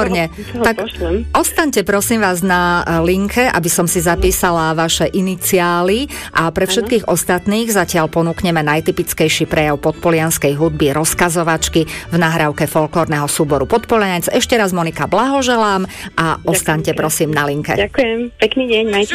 Výborne. Tak ostaňte prosím vás na linke, aby som si zapísala vaše iniciály a pre všetkých ostatných zatiaľ ponúkneme najtypickejší prejav podpolianskej hudby rozkazovačky v nahrávke folklórneho súboru Podpolianec. Ešte raz Monika blahoželám a ostaňte prosím na linke. Ďakujem, pekný deň, majte